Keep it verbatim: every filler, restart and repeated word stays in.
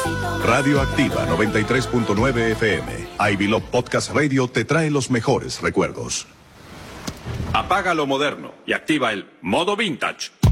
Radioactiva noventa y tres punto nueve F M. Ivy Love Podcast Radio te trae los mejores recuerdos. Apaga lo moderno y activa el modo vintage.